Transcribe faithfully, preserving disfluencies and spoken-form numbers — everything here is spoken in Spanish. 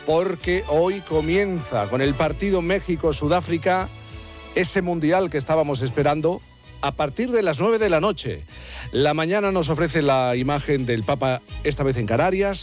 porque hoy comienza con el partido México-Sudáfrica, ese mundial que estábamos esperando, a partir de las nueve de la noche. La mañana nos ofrece la imagen del Papa, esta vez en Canarias.